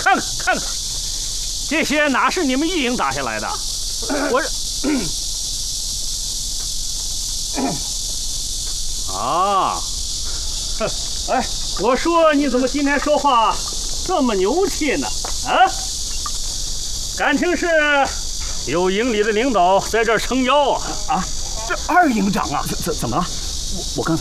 看看看看，这些哪是你们一营打下来的？我啊，哎，我说你怎么今天说话这么牛气呢？啊，感情是有营里的领导在这儿撑腰啊？ 啊，这二营长啊，怎么了？我刚才